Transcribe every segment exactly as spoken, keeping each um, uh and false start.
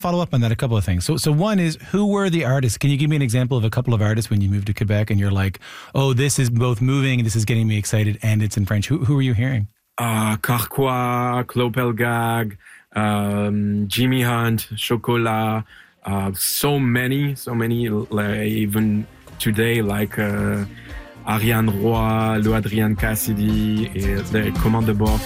follow up on that, a couple of things. So, so one is, who were the artists? Can you give me an example of a couple of artists when you moved to Quebec and you're like, oh, this is both moving, this is getting me excited, and it's in French. Who, who were you hearing? Uh, Carquois, Clopelgag, um, Jimmy Hunt, Chocolat, uh, so many, so many, like, even today, like uh, Ariane Roy, Lou Adrian Cassidy, et the Commande de Bord.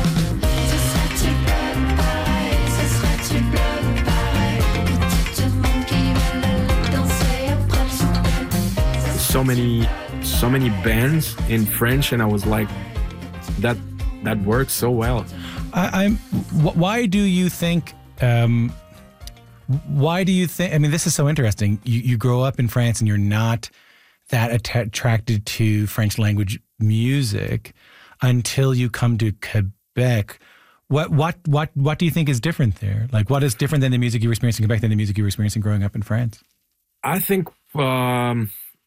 So many, so many bands in French, and I was like, that that works so well. I, I'm. Why do you think? Um, why do you think? I mean, this is so interesting. You you grow up in France, and you're not that att- attracted to French language music until you come to Quebec. What what what what do you think is different there? Like, what is different than the music you were experiencing in Quebec than the music you were experiencing growing up in France? I think. Um,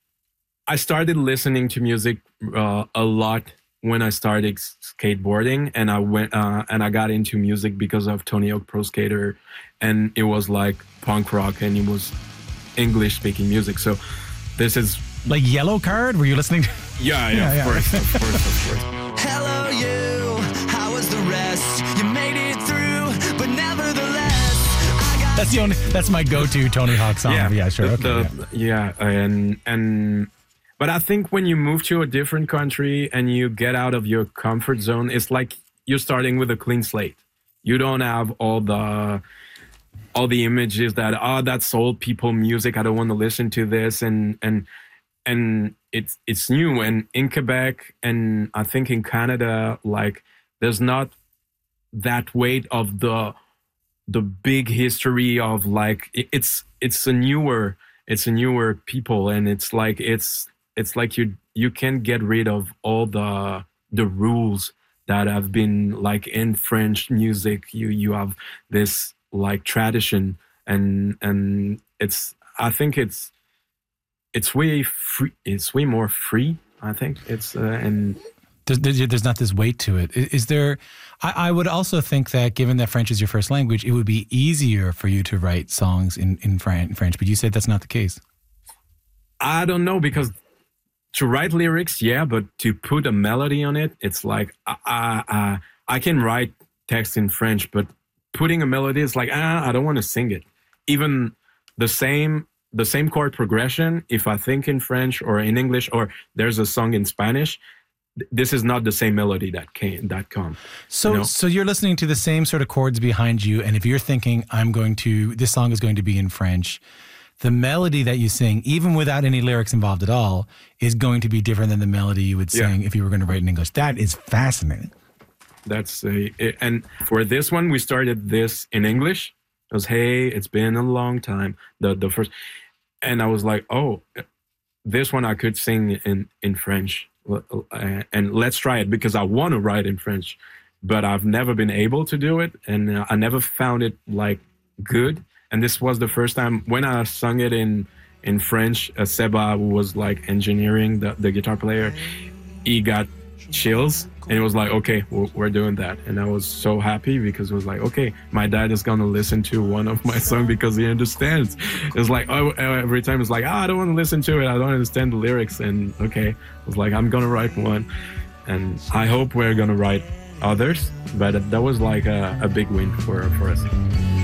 I started listening to music uh, a lot when I started skateboarding, and I went uh, and I got into music because of Tony Hawk Pro Skater, and it was like punk rock, and it was English-speaking music. So this is like Yellow Card. Were you listening to? Yeah, yeah, yeah, of yeah. course, of course, of course. Hello, you. How was the rest? You made it through, but nevertheless, I got. That's the only. That's my go-to Tony Hawk song. Yeah, yeah sure. The, okay, the, yeah. yeah, and and. But I think when you move to a different country and you get out of your comfort zone, it's like you're starting with a clean slate. You don't have all the all the images that, oh, that's old people music, I don't want to listen to this, and and and it's it's new. And in Quebec, and I think in Canada, like there's not that weight of the the big history of like it's it's a newer it's a newer people, and it's like it's It's like you you can get rid of all the the rules that have been like in French music. You you have this like tradition, and and it's I think it's it's way free. It's way more free. I think it's uh, and there's, there's not this weight to it. Is there? I, I would also think that given that French is your first language, it would be easier for you to write songs in in French. But you said that's not the case. I don't know, because to write lyrics, yeah, but to put a melody on it, it's like I, I, I can write text in French, but putting a melody is like, ah, I don't want to sing it. Even the same the same chord progression, if I think in French or in English, or there's a song in Spanish, this is not the same melody that came that come. So, you know? so you're listening to the same sort of chords behind you, and if you're thinking, I'm going to, this song is going to be in French, the melody that you sing, even without any lyrics involved at all, is going to be different than the melody you would sing yeah. if you were going to write in English. That is fascinating. That's a, it, and for this one, we started this in English. It was, hey, it's been a long time. The the first, and I was like, oh, this one I could sing in in French, and let's try it, because I want to write in French, but I've never been able to do it, and I never found it like good. And this was the first time when I sung it in in French. Uh, Seba, who was like engineering the, the guitar player, he got chills, and he was like, okay, we're, we're doing that. And I was so happy, because it was like, okay, my dad is gonna listen to one of my songs because he understands. It's like, oh, every time it's like, oh, I don't want to listen to it, I don't understand the lyrics. And okay, I was like, I'm gonna write one, and I hope we're gonna write others. But that was like a, a big win for for us.